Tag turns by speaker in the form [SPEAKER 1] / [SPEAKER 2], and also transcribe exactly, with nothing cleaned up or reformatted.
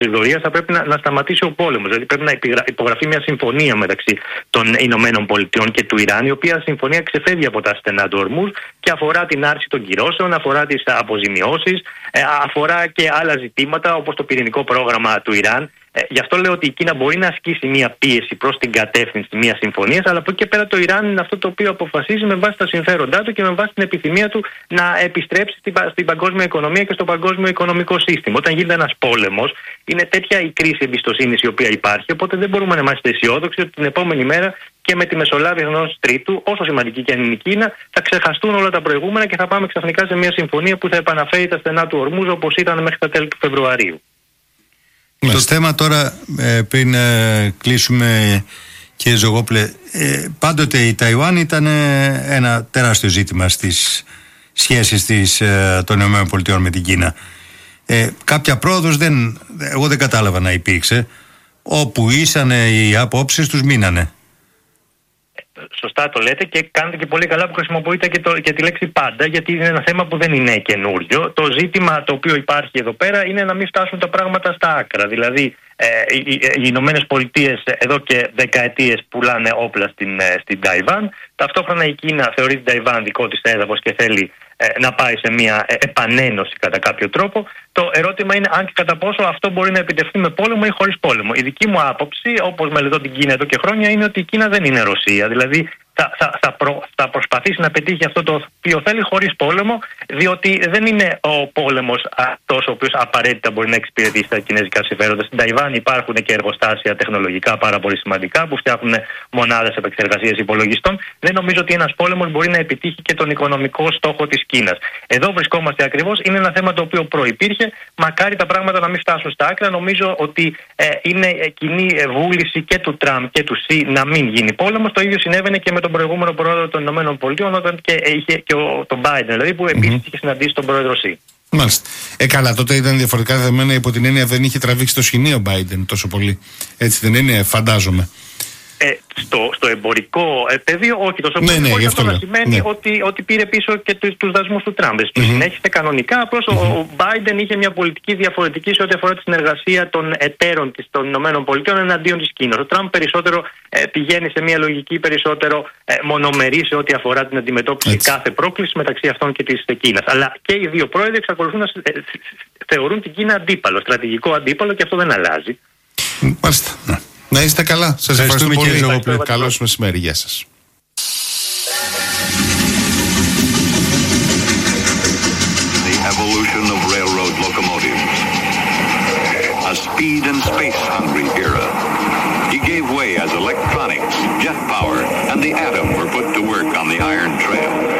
[SPEAKER 1] Δωρίας θα πρέπει να, να σταματήσει ο πόλεμος. Δηλαδή πρέπει να υπογραφεί μια συμφωνία μεταξύ των Ηνωμένων Πολιτειών και του Ιράν, η οποία συμφωνία ξεφεύγει από τα στενά του Ορμούζ και αφορά την άρση των κυρώσεων, αφορά τις αποζημιώσεις, αφορά και άλλα ζητήματα όπως το πυρηνικό πρόγραμμα του Ιράν. Ε, γι' αυτό λέω ότι η Κίνα μπορεί να ασκήσει μια πίεση προς την κατεύθυνση μιας συμφωνίας, αλλά από εκεί και πέρα το Ιράν είναι αυτό το οποίο αποφασίζει με βάση τα συμφέροντά του και με βάση την επιθυμία του να επιστρέψει στην, στην παγκόσμια οικονομία και στο παγκόσμιο οικονομικό σύστημα. Όταν γίνεται ένας πόλεμος, είναι τέτοια η κρίση εμπιστοσύνης η οποία υπάρχει, οπότε δεν μπορούμε να είμαστε αισιόδοξοι ότι την επόμενη μέρα και με τη μεσολάβηση ενός τρίτου, όσο σημαντική και αν είναι η Κίνα, θα ξεχαστούν όλα τα προηγούμενα και θα πάμε ξαφνικά σε μια συμφωνία που θα επαναφέρει τα στενά του Ορμούζ όπως ήταν μέχρι τα τέλη του Φεβρουαρίου.
[SPEAKER 2] Το θέμα τώρα, ε, πριν ε, κλείσουμε, κύριε Ζογόπουλε, ε, πάντοτε η Ταϊουάν ήταν ε, ένα τεράστιο ζήτημα στις σχέσεις της, ε, των ΗΠΑ με την Κίνα. Ε, κάποια πρόοδος δεν, εγώ δεν κατάλαβα να υπήρξε. Όπου ήσανε οι απόψεις τους μείνανε.
[SPEAKER 1] Σωστά το λέτε και κάνετε και πολύ καλά που χρησιμοποιείτε και, το, και τη λέξη πάντα, γιατί είναι ένα θέμα που δεν είναι καινούριο. Το ζήτημα το οποίο υπάρχει εδώ πέρα είναι να μην φτάσουν τα πράγματα στα άκρα. Δηλαδή, ε, οι, οι Ηνωμένες Πολιτείες εδώ και δεκαετίες πουλάνε όπλα στην, στην Ταϊβάν. Ταυτόχρονα η Κίνα θεωρεί την Ταϊβάν δικό της έδαφος και θέλει ε, να πάει σε μια επανένωση κατά κάποιο τρόπο. Το ερώτημα είναι αν και κατά πόσο αυτό μπορεί να επιτευχθεί με πόλεμο ή χωρίς πόλεμο. Η δική μου άποψη, όπως μελετώ την Κίνα εδώ και χρόνια, είναι ότι η Κίνα δεν είναι Ρωσία. Δηλαδή θα, θα, θα, προ, θα προσπαθήσει να πετύχει αυτό το οποίο θέλει χωρίς πόλεμο, διότι δεν είναι ο πόλεμος αυτός ο οποίος απαραίτητα μπορεί να εξυπηρετήσει τα κινέζικα συμφέροντα. Στην Ταϊβάν υπάρχουν και εργοστάσια τεχνολογικά πάρα πολύ σημαντικά που φτιάχνουν μονάδες επεξεργασίας υπολογιστών. Δεν νομίζω ότι ένας πόλεμος μπορεί να επιτύχει και τον οικονομικό στόχο της Κίνας. Εδώ βρισκόμαστε ακριβώς. Είναι ένα θέμα το οποίο προϋπήρχε. Μακάρι τα πράγματα να μην φτάσουν στα άκρα. Νομίζω ότι ε, είναι κοινή βούληση και του Τραμπ και του Σι να μην γίνει πόλεμος. Το ίδιο συνέβαινε και με τον προηγούμενο πρόεδρο των ΗΠΑ, όταν και είχε και ο, τον Biden, δηλαδή, που επίσης mm-hmm. είχε συναντήσει τον πρόεδρο Σι.
[SPEAKER 3] Μάλιστα. Ε, καλά, τότε ήταν διαφορετικά δεδομένα υπό την έννοια δεν είχε τραβήξει το σχοινί ο Biden τόσο πολύ. Έτσι δεν είναι, φαντάζομαι.
[SPEAKER 1] Ε, στο, στο εμπορικό ε, πεδίο, όχι τόσο πολύ.
[SPEAKER 3] Ναι, ναι,
[SPEAKER 1] αυτό να σημαίνει ναι. ότι, ότι πήρε πίσω και τους, τους δασμούς του Τραμπ. Mm-hmm. Συνέχισε κανονικά. Απλώς mm-hmm. ο Biden είχε μια πολιτική διαφορετική σε ό,τι αφορά τη συνεργασία των εταίρων της, των ΗΠΑ εναντίον της Κίνας. Ο Τραμπ περισσότερο ε, πηγαίνει σε μια λογική περισσότερο ε, μονομερή σε ό,τι αφορά την αντιμετώπιση Έτσι. κάθε πρόκληση μεταξύ αυτών και της Κίνας. Αλλά και οι δύο πρόεδροι εξακολουθούν να ε, θεωρούν την Κίνα αντίπαλο, στρατηγικό αντίπαλο, και αυτό δεν αλλάζει.
[SPEAKER 3] Μάλιστα. Να είστε καλά. Σας ευχαριστούμε πολύ. Ευχαριστούμε. Καλώς μεσημέρι. Γεια σας.
[SPEAKER 4] The evolution of railroad locomotives. A speed and space hungry era. He gave way as electronics, jet power, and the atom were put to work on the Iron Trail.